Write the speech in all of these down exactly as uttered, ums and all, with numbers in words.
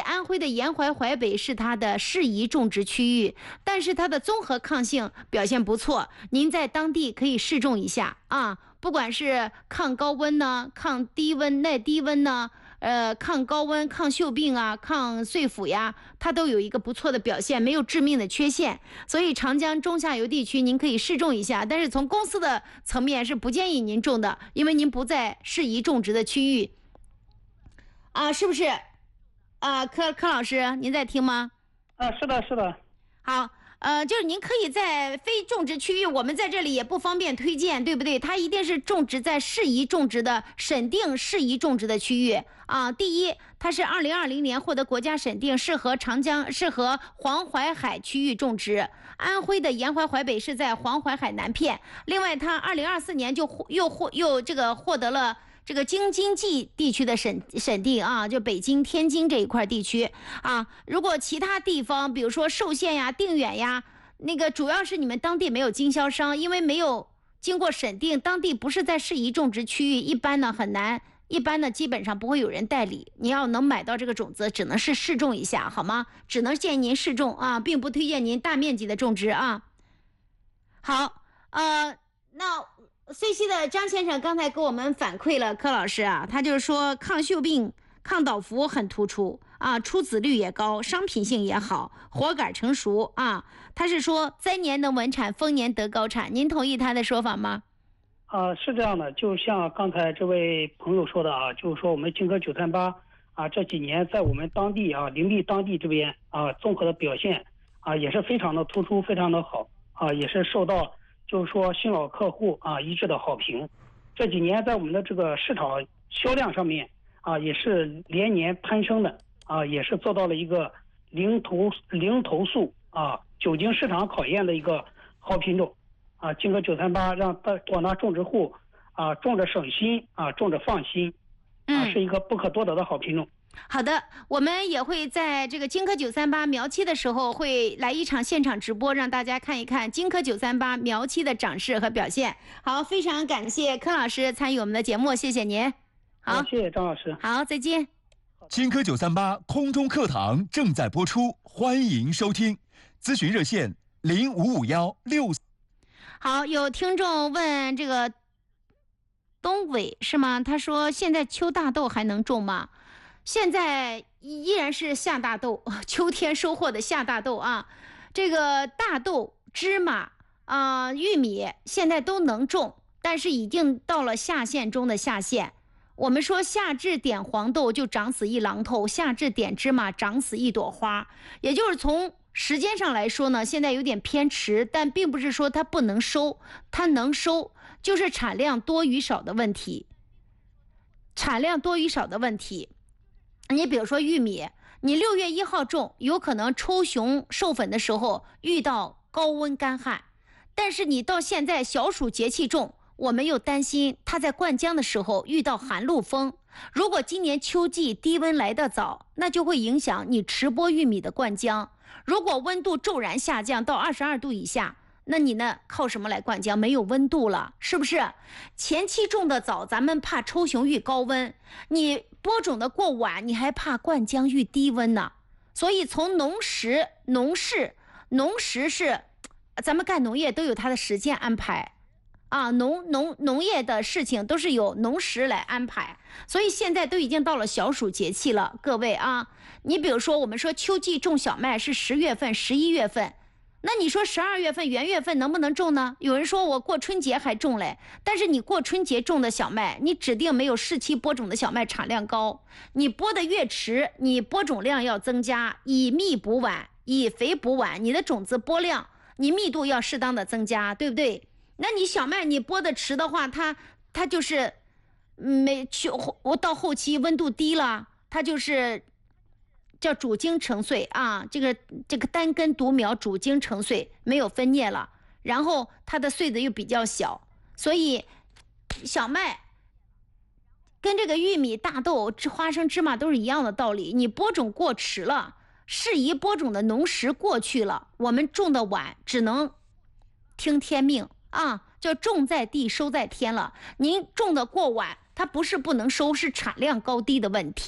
安徽的沿淮淮北是它的适宜种植区域，但是它的综合抗性表现不错，您在当地可以试种一下啊，不管是抗高温呢、抗低温、耐低温呢。呃，抗高温、抗锈病啊、抗碎腐呀，它都有一个不错的表现，没有致命的缺陷。所以长江中下游地区您可以试种一下，但是从公司的层面是不建议您种的，因为您不在适宜种植的区域啊，是不是？啊，柯柯老师，您在听吗？ 啊，是的，是的。 好。呃，就是您可以在非种植区域，我们在这里也不方便推荐，对不对？它一定是种植在适宜种植的、审定适宜种植的区域啊。第一，它是二零二零年获得国家审定，适合长江、适合黄淮海区域种植。安徽的沿淮淮北是在黄淮海南片。另外，它二零二四年就又获又这个获得了。这个京津冀地区的审审定啊，就北京、天津这一块地区啊，如果其他地方，比如说寿县呀、定远呀，那个主要是你们当地没有经销商，因为没有经过审定，当地不是在适宜种植区域，一般呢很难，一般呢基本上不会有人代理。你要能买到这个种子，只能是试种一下，好吗？只能建议您试种啊，并不推荐您大面积的种植啊。好，呃，那。C C 的张先生刚才给我们反馈了柯老师啊，他就是说抗锈病、抗倒伏很突出啊，出籽率也高，商品性也好，活杆成熟啊。他是说灾年能稳产，丰年得高产，您同意他的说法吗？ 啊，是这样的，就像刚才这位朋友说的啊，就是说我们金科九三八啊这几年在我们当地啊灵璧当地这边啊综合的表现啊也是非常的突出，非常的好啊，也是受到。就是说新老客户啊一致的好评，这几年在我们的这个市场销量上面啊也是连年攀升的啊，也是做到了一个零投零投诉啊久经市场考验的一个好品种啊。金科九三八让广大种植户啊种着省心啊种着放心啊，是一个不可多得的好品种。 好的，我们也会在这个金科九三八苗期的时候会来一场现场直播，让大家看一看金科九三八苗期的长势和表现。好，非常感谢柯老师参与我们的节目，谢谢您。好， 好，谢谢张老师。 好，再见。 金科九三八空中课堂正在播出，欢迎收听，咨询热线零五五幺六。 好，有听众问这个东伟是吗？他说现在秋大豆还能种吗？现在依然是夏大豆，秋天收获的夏大豆啊，这个大豆、芝麻啊、呃、玉米现在都能种，但是已经到了下限中的下限。我们说夏至点黄豆就长死一榔头，夏至点芝麻长死一朵花，也就是从时间上来说呢，现在有点偏迟，但并不是说它不能收，它能收，就是产量多与少的问题，产量多与少的问题。你比如说玉米，你六月一号种，有可能抽熊授粉的时候遇到高温干旱，但是你到现在小暑节气种，我们又担心它在灌浆的时候遇到寒露风。如果今年秋季低温来得早，那就会影响你迟播玉米的灌浆。如果温度骤然下降到二十二度以下，那你呢靠什么来灌浆？没有温度了，是不是？前期种的早，咱们怕抽熊遇高温，你播种的过晚，你还怕灌浆遇低温呢。所以从农时、农事、农时是咱们干农业都有它的时间安排啊，农农农业的事情都是由农时来安排。所以现在都已经到了小暑节气了，各位啊，你比如说我们说秋季种小麦是十月份、十一月份。那你说十二月份元月份能不能种呢？有人说我过春节还种嘞，但是你过春节种的小麦，你指定没有适期播种的小麦产量高。你播的越迟，你播种量要增加，以密补晚，以肥补晚，你的种子播量，你密度要适当的增加，对不对？那你小麦你播的迟的话，它它就是没去我到后期温度低了，它就是叫主茎成穗啊，这个这个单根独苗主茎成穗，没有分蘖了，然后它的穗子又比较小，所以小麦跟这个玉米、大豆、花生、芝麻都是一样的道理。你播种过迟了，适宜播种的农时过去了，我们种的晚，只能听天命啊，就种在地，收在天了。您种的过晚，它不是不能收，是产量高低的问题。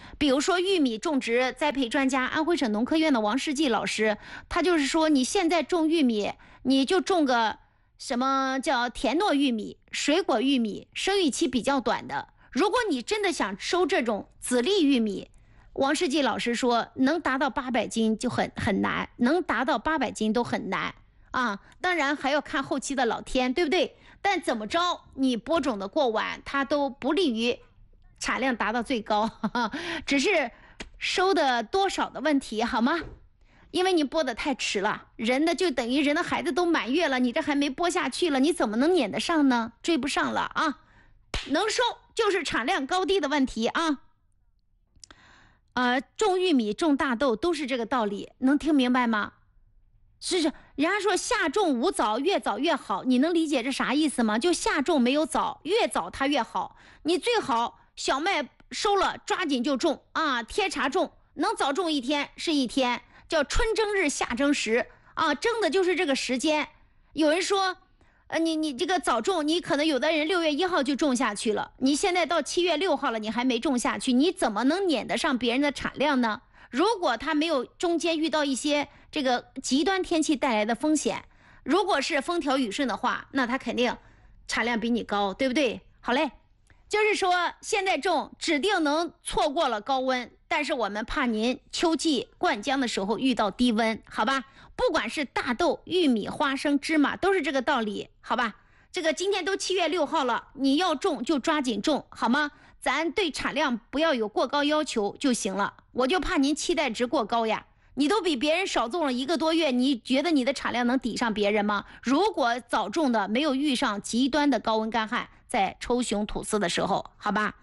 比如说玉米种植栽培专家安徽省农科院的王世纪老师，他就是说你现在种玉米，你就种个什么叫田糯玉米、水果玉米，生育期比较短的。如果你真的想收这种籽粒玉米，王世纪老师说能达到八百斤就很很难，能达到八百斤都很难啊。当然还要看后期的老天，对不对？但怎么着，你播种的过晚，它都不利于产量达到最高，呵呵，只是收的多少的问题，好吗？因为你播的太迟了，人的就等于人的孩子都满月了，你这还没播下去了，你怎么能撵得上呢？追不上了啊！能收就是产量高低的问题啊。呃，种玉米、种大豆都是这个道理，能听明白吗？是是，人家说夏种无早，越早越好，你能理解这啥意思吗？就夏种没有早，越早它越好。你最好小麦收了抓紧就种啊，贴茬种，能早种一天是一天，叫春争日，夏争时啊，争的就是这个时间。有人说，呃，你你这个早种，你可能有的人六月一号就种下去了，你现在到七月六号了，你还没种下去，你怎么能撵得上别人的产量呢？如果他没有中间遇到一些这个极端天气带来的风险，如果是风调雨顺的话，那他肯定产量比你高，对不对？好嘞，就是说现在种指定能错过了高温，但是我们怕您秋季灌浆的时候遇到低温，好吧？不管是大豆、玉米、花生、芝麻，都是这个道理，好吧？这个今天都七月六号了，你要种就抓紧种，好吗？咱对产量不要有过高要求就行了。我就怕您期待值过高呀，你都比别人少种了一个多月，你觉得你的产量能抵上别人吗？如果早种的没有遇上极端的高温干旱，在抽熊吐丝的时候，好吧？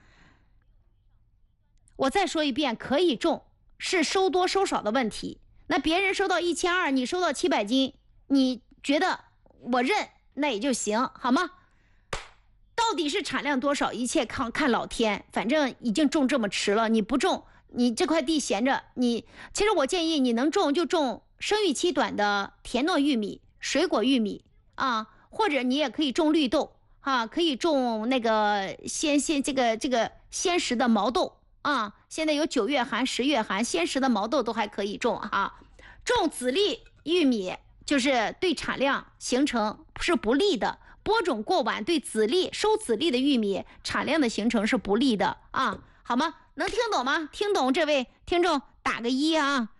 我再说一遍，可以种，是收多收少的问题。那别人收到一千二，你收到七百斤，你觉得我认，那也就行，好吗？到底是产量多少，一切看看老天。反正已经种这么迟了，你不种，你这块地闲着，你其实我建议你能种就种生育期短的田糯玉米、水果玉米啊，或者你也可以种绿豆啊，可以种那个鲜鲜这个这个鲜食的毛豆啊。现在有九月寒、十月寒，鲜食的毛豆都还可以种啊。种籽粒玉米就是对产量形成是不利的。播种过晚对籽粒收籽粒的玉米产量的形成是不利的啊，好吗？能听懂吗？听懂这位听众打个一啊。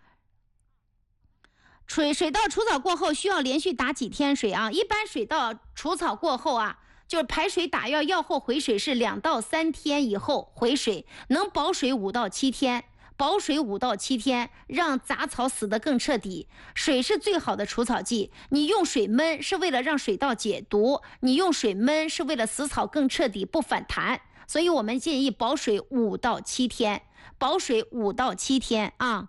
水水稻除草过后需要连续打几天水啊？一般水稻除草过后啊，就是排水打药药后回水是两到三天以后回水，能保水五到七天。保水五到七天，让杂草死得更彻底。水是最好的除草剂，你用水焖是为了让水稻解毒，你用水焖是为了死草更彻底不反弹。所以我们建议保水五到七天，保水五到七天啊。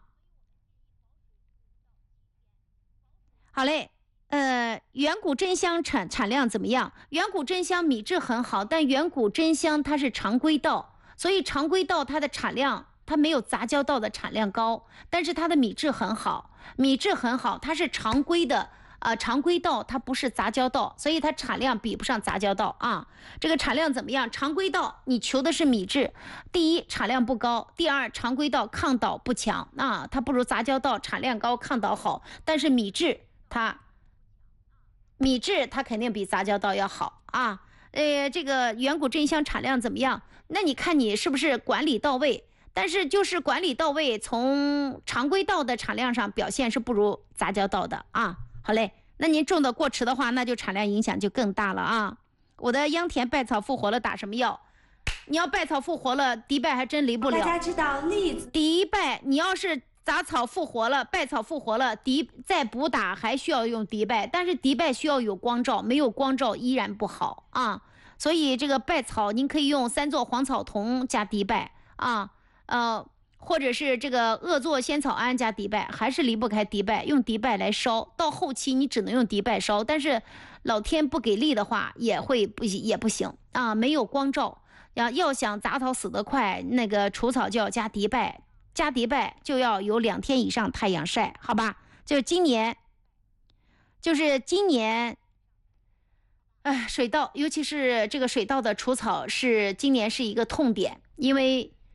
好嘞，呃，远古真香产产量怎么样？远古真香米质很好，但远古真香它是常规稻，所以常规稻它的产量。它没有杂交稻的产量高，但是它的米质很好，米质很好，它是常规的，呃，常规稻，它不是杂交稻，所以它产量比不上杂交稻啊。这个产量怎么样？常规稻你求的是米质，第一产量不高，第二常规稻抗倒不强啊，它不如杂交稻产量高，抗倒好，但是米质它，米质它肯定比杂交稻要好啊。呃，这个远古真香产量怎么样？那你看你是不是管理到位？但是就是管理到位，从常规稻的产量上表现是不如杂交稻的啊。好嘞，那您种的过迟的话，那就产量影响就更大了啊。我的秧田败草复活了，打什么药？你要败草复活了，敌败还真离不了。 大家知道栗子敌败，你要是杂草复活了，败草复活了，敌再补打还需要用敌败，但是敌败需要有光照，没有光照依然不好啊。所以这个败草，您可以用三唑黄草酮加敌败啊。呃，或者是这个恶唑仙草胺加敌败，还是离不开敌败，用敌败来烧。到后期你只能用敌败烧，但是老天不给力的话，也会不也不行啊，没有光照。要要想杂草死得快，那个除草就要加敌败，加敌败就要有两天以上太阳晒，好吧？就是今年，就是今年。哎，水稻，尤其是这个水稻的除草是今年是一个痛点，因为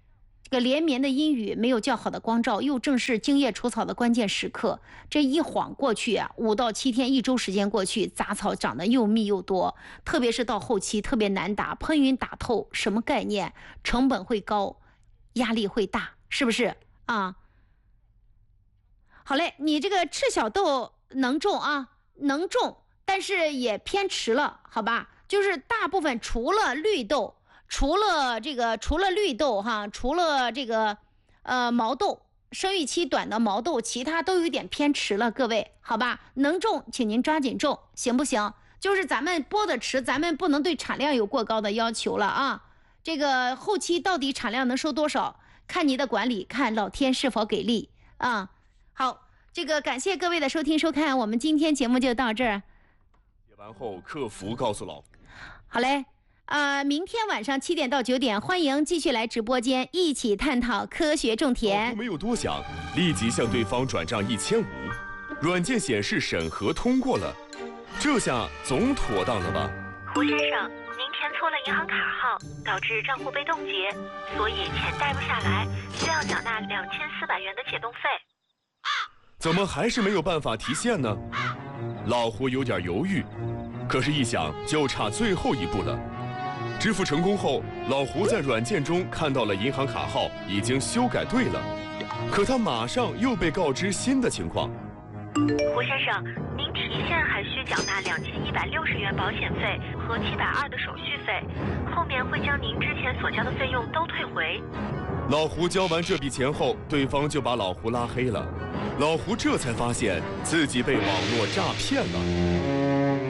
这个连绵的阴雨，没有较好的光照，又正是茎叶除草的关键时刻。这一晃过去啊，五到七天，一周时间过去，杂草长得又密又多，特别是到后期特别难打。喷云打透什么概念？成本会高，压力会大，是不是啊？好嘞，你这个赤小豆能种啊，能种，但是也偏迟了，好吧？就是大部分除了绿豆。除了这个，除了绿豆哈，除了这个，呃，毛豆，生育期短的毛豆，其他都有点偏迟了，各位，好吧？能种，请您抓紧种，行不行？就是咱们播的迟，咱们不能对产量有过高的要求了啊。这个后期到底产量能收多少，看你的管理，看老天是否给力啊。好，这个感谢各位的收听收看，我们今天节目就到这儿。 写完后，客服告诉老。 好嘞。呃，明天晚上七点到九点，欢迎继续来直播间一起探讨科学种田。 老胡没有多想，立即向对方转账一千五，软件显示审核通过了，这下总妥当了吧？ 胡先生，您填错了银行卡号，导致账户被冻结，所以钱贷不下来，需要缴纳两千四百元的解冻费。 怎么还是没有办法提现呢？老胡有点犹豫，可是一想就差最后一步了。支付成功后，老胡在软件中看到了银行卡号已经修改对了，可他马上又被告知新的情况。 胡先生，您提现还需缴纳两千一百六十元保险费和七百二的手续费，后面会将您之前所交的费用都退回。 老胡交完这笔钱后，对方就把老胡拉黑了，老胡这才发现自己被网络诈骗了。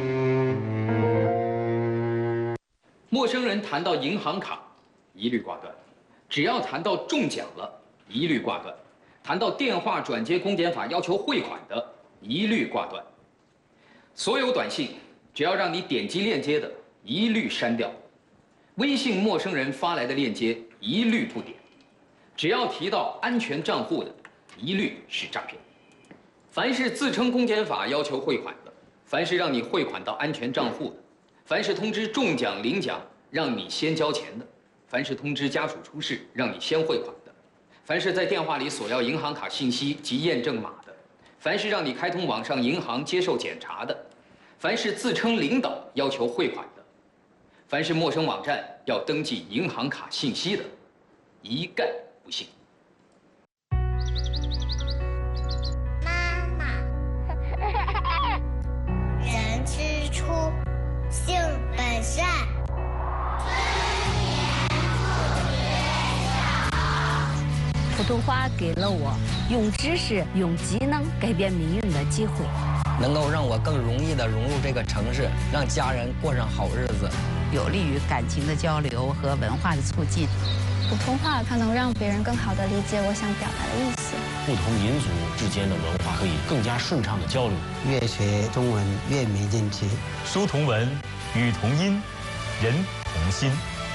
陌生人谈到银行卡，一律挂断；只要谈到中奖了，一律挂断；谈到电话转接公检法要求汇款的，一律挂断。所有短信只要让你点击链接的，一律删掉；微信陌生人发来的链接，一律不点；只要提到安全账户的，一律是诈骗。凡是自称公检法要求汇款的，凡是让你汇款到安全账户的，凡是通知中奖领奖让你先交钱的，凡是通知家属出事让你先汇款的，凡是在电话里索要银行卡信息及验证码的，凡是让你开通网上银行接受检查的，凡是自称领导要求汇款的，凡是陌生网站要登记银行卡信息的，一概不信。 妈妈，人之初，性本善。 普通话给了我用知识、用技能改变命运的机会， 能够让我更容易地融入这个城市，让家人过上好日子， 有利于感情的交流和文化的促进。 普通话它能让别人更好地理解我想表达的意思。 不同民族之间的文化可以更加顺畅地交流。 越学中文越没劲气。 书同文，语同音，人同心。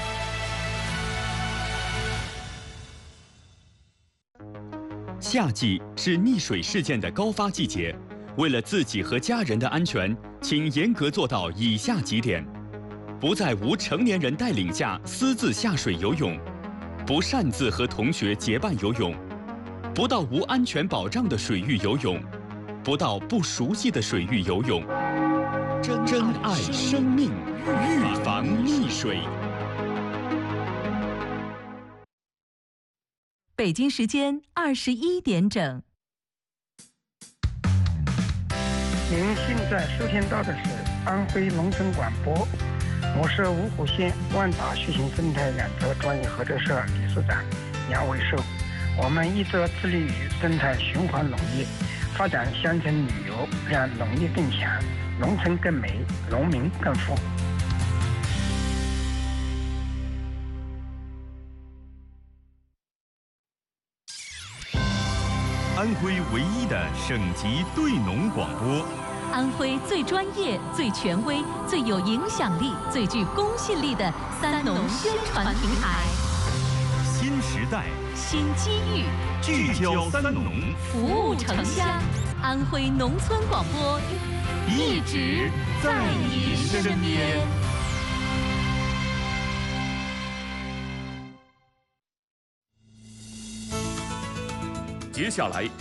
夏季是溺水事件的高发季节，为了自己和家人的安全，请严格做到以下几点：不在无成年人带领下私自下水游泳，不擅自和同学结伴游泳，不到无安全保障的水域游泳，不到不熟悉的水域游泳。珍爱生命，预防溺水。 北京时间二十一点整。 您现在收听到的是安徽农村广播，我是芜湖县万达旭行生态养殖专业合作社理事长杨伟寿。我们一直致力于生态循环农业，发展乡村旅游，让农业更强，农村更美，农民更富。 安徽唯一的省级对农广播， 安徽最专业、最权威、最有影响力、最具公信力的三农宣传平台。 新时代， 新机遇， 聚焦三农， 服务城乡。安徽农村广播，一直在你身边。 接下来